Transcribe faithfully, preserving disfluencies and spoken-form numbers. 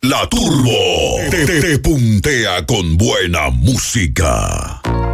La Turbo te, te- te puntea con buena música.